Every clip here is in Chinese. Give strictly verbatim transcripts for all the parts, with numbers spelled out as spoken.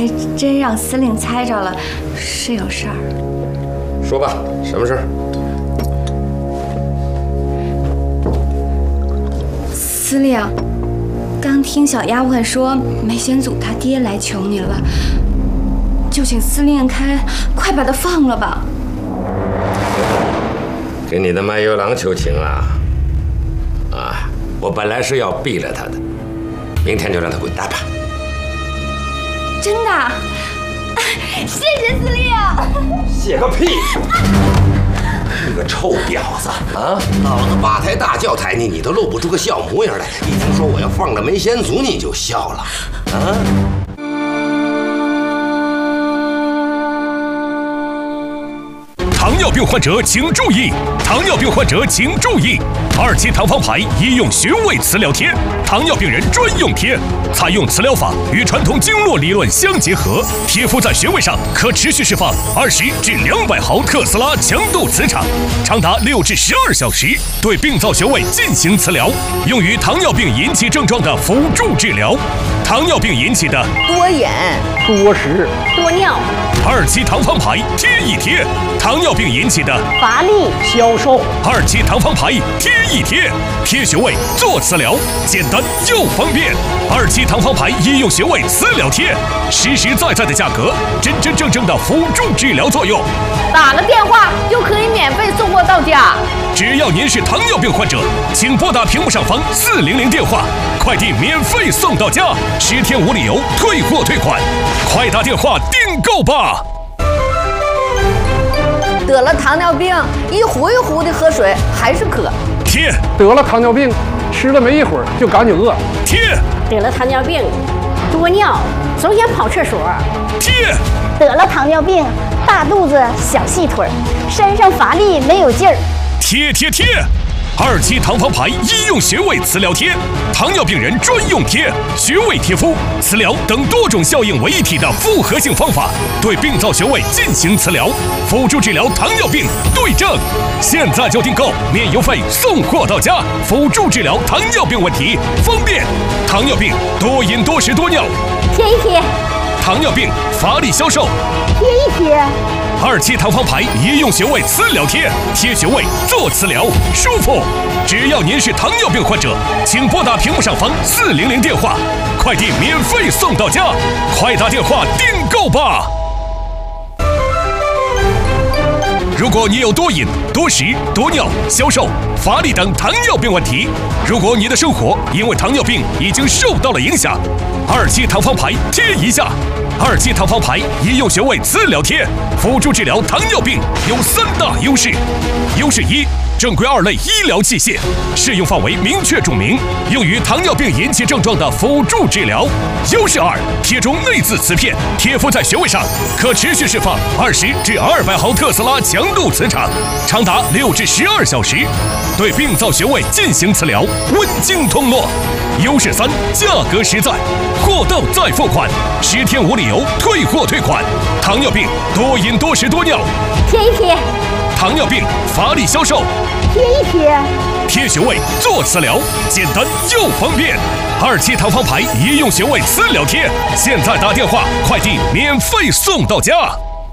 还真让司令猜着了，是有事儿。 说吧，什么事儿？ 司令，刚听小丫鬟说梅先祖他爹来求您了，就请司令开，快把他放了吧。 给你的卖油郎求情啊！啊，我本来是要毙了他的，明天就让他滚蛋吧。 真的？谢谢司令。 谢个屁！你个臭婊子啊！老子八抬大轿抬你，你都露不出个笑模样来。一听说我要放了梅先祖，你就笑了啊！ 糖尿病患者请注意！糖尿病患者请注意！二期糖方牌医用穴位磁疗贴，糖尿病人专用贴，采用磁疗法与传统经络理论相结合，贴敷在穴位上可持续释放二十至两百毫特斯拉强度磁场，长达六至十二小时，对病灶穴位进行磁疗，用于糖尿病引起症状的辅助治疗。糖尿病引起的多眼、 多食、 多尿。 二期糖方牌贴一贴，糖尿病引起的乏力、 消瘦。 二期糖方牌贴一贴，贴穴位做磁疗，简单又方便。二期糖方牌医用穴位磁疗贴，实实在在的价格，真真正正的辅助治疗作用。 打个电话就可以免费送货到家。 只要您是糖尿病患者，请拨打屏幕上方四零零电话，快递免费送到家，十天无理由退货退款，快打电话订购吧。 得了糖尿病，一壶一壶的喝水还是渴。 贴。 得了糖尿病，吃了没一会儿就赶紧饿。 贴。 得了糖尿病，多尿，总想跑厕所。 贴。 得了糖尿病，大肚子小细腿，身上乏力没有劲儿。 贴贴贴。二期糖方牌医用穴位磁疗贴，糖尿病人专用贴，穴位贴敷、磁疗等多种效应为一体的复合性方法，对病灶穴位进行磁疗，辅助治疗糖尿病对症。现在就订购，免邮费送货到家，辅助治疗糖尿病问题，方便。糖尿病多饮多食多尿， 贴一贴。 糖尿病乏力消瘦， 贴一贴。 二期糖方牌医用穴位磁疗贴，贴穴位做磁疗，舒服。只要您是糖尿病患者，请拨打屏幕上方四零零电话，快递免费送到家，快打电话订购吧。如果你有多饮、多食、多尿、消瘦、乏力等糖尿病问题，如果你的生活因为糖尿病已经受到了影响，二期糖方牌贴一下。二期糖方牌医用穴位磁疗贴，辅助治疗糖尿病有三大优势。优势一，正规二类医疗器械，适用范围明确注明，用于糖尿病引起症状的辅助治疗。优势二，贴中内眦磁片，贴敷在穴位上，可持续释放二十至二百毫特斯拉强度磁场，长达六至十二小时，对病灶穴位进行磁疗，温经通络。优势三，价格实在，货到再付款，十天无理由退货退款。糖尿病多饮多食多尿， 贴一贴。 糖尿病乏力消瘦， 贴一贴。 贴穴位做磁疗，简单又方便。二期糖方牌医用穴位磁疗贴，现在打电话，快递免费送到家。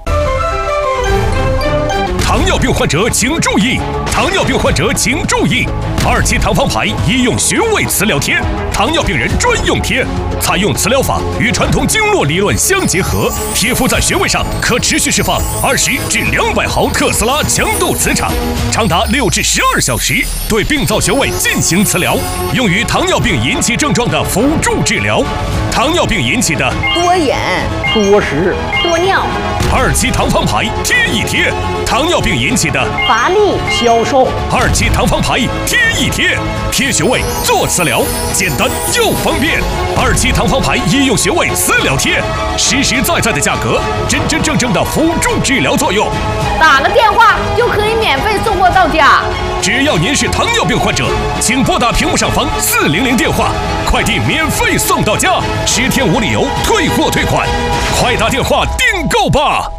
糖尿病患者请注意！糖尿病患者请注意！二期糖方牌医用穴位磁疗贴，糖尿病人专用贴，采用磁疗法与传统经络理论相结合，贴敷在穴位上可持续释放二十至两百毫特斯拉强度磁场，长达六至十二小时，对病灶穴位进行磁疗，用于糖尿病引起症状的辅助治疗。糖尿病引起的多眼、 多食、 多尿。 二期糖方牌贴一贴，糖尿病引起的乏力、 消瘦。 二期糖方牌贴一贴，贴穴位做磁疗，简单又方便。二期糖方牌医用穴位磁疗贴，实实在在的价格，真真正正的辅助治疗作用。 打个电话就可以免费送货到家。 只要您是糖尿病患者，请拨打屏幕上方四零零电话，快递免费送到家，十天无理由退货退款，快打电话订购吧。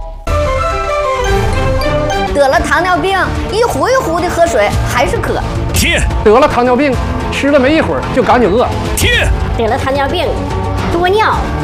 得了糖尿病，一壶一壶的喝水还是渴。 贴。 得了糖尿病，吃了没一会儿就赶紧饿。 贴。 得了糖尿病，多尿，